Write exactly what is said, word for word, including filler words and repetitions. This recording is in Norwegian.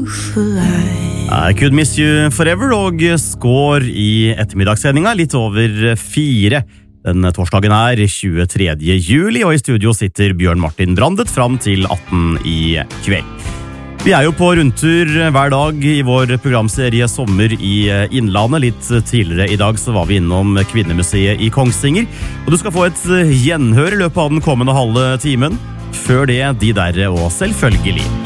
I Could Miss You Forever og score i ettermiddagssendinga litt over fire. Den torsdagen er tjuetredje juli, og i studio sitter Bjørn Martin Brandet fram til atten i kveld. Vi er jo på rundtur hver dag i vår programserie Sommer i Innlandet. Litt tidligere i dag så var vi innom Kvinnemuseet i Kongsvinger, og du skal få et gjenhør i løpet av den kommende halve timen. Før det, de der og selvfølgelig.